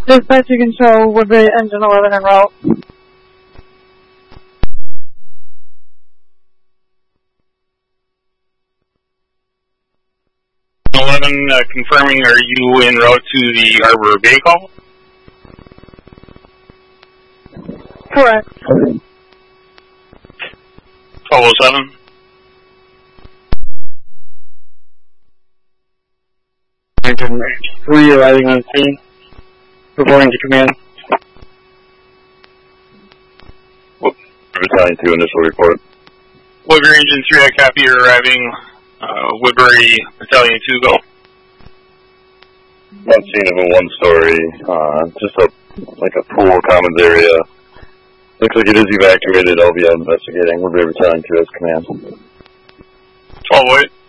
Dispatch, you can show Woodbury Engine 11 en route. 11, confirming, are you en route to the Arbor Bay call? Correct. 1207. Engine 3 arriving on scene. Reporting to command. Battalion 2, initial report. Woodbury Engine 3, I copy, you're arriving. Woodbury Battalion 2, go. On scene of a one-story, just like a pool commons area. Looks like it is evacuated. I'll be investigating. Woodbury Battalion 2 has command. 1208.